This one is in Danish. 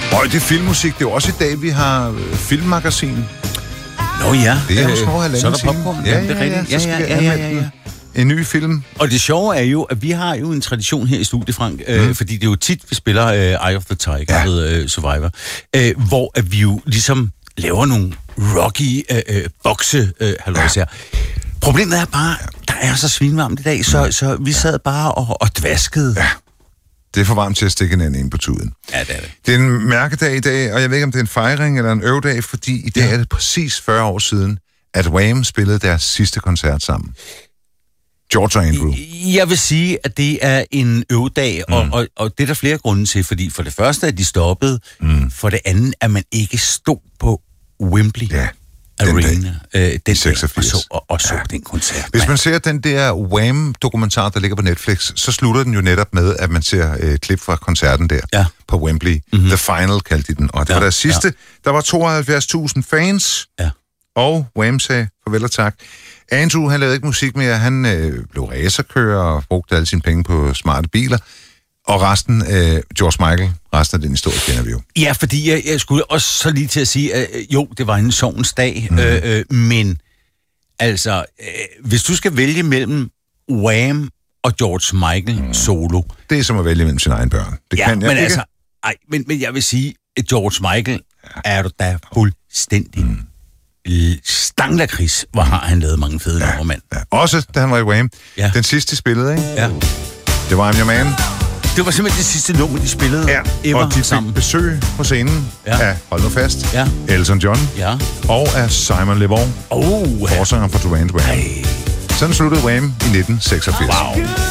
Og det er filmmusik. Det er jo også i dag, vi har filmmagasin. Nå ja. Det er jo snart halvanden så er der time. popcorn. Ja, det er rigtigt. Ja. En ny film. Og det sjove er jo, at vi har jo en tradition her i studiet, Frank, fordi det er jo tit, vi spiller Eye of the Tiger ved Survivor, hvor at vi jo ligesom laver nogle rocky bokse-halløjser. Problemet er bare, der er så svinvarmt i dag, så vi sad bare og dvaskede. Ja. Det er for varmt til at stikke hinanden ind på tuden. Ja, det er det. Det er en mærkedag i dag, og jeg ved ikke, om det er en fejring eller en øvedag, fordi i dag er det præcis 40 år siden, at Wham spillede deres sidste koncert sammen. George og Andrew. Jeg vil sige, at det er en øvedag, og det er der flere grunde til, fordi for det første, at de stoppede, for det andet, at man ikke stod på Wembley Arena, den 86. og så den koncert. Hvis man ser den der Wham-dokumentar, der ligger på Netflix, så slutter den jo netop med, at man ser et klip fra koncerten der på Wembley. The Final kaldte de den, og det var deres sidste. Der var 72.000 fans, og Wham sagde farvel og tak. Andrew, han lavede ikke musik mere, han blev racerkører og brugte alle sine penge på smarte biler. Og resten, George Michael, resten af den historie kender vi jo. Ja, fordi jeg skulle også så lige til at sige, at jo, det var en sovens dag, men altså, hvis du skal vælge mellem Wham og George Michael solo. Det er som at vælge mellem sine egne børn. Det kan jeg men ikke. altså, men jeg vil sige, at George Michael er du da fuldstændig stanglakris, hvor har han lavet mange fede numre, mand. Ja. Også da han var i Wham. Ja. Den sidste spillede, ikke? Ja. Det var I'm Your Man. Det var simpelthen det sidste nummer, de spillede og de sammen. fik besøg på scenen af, hold nu fast, Elton John og af Simon Le Bon, forsangeren for Duran Duran. Sådan sluttede Wham i 1986. Wow.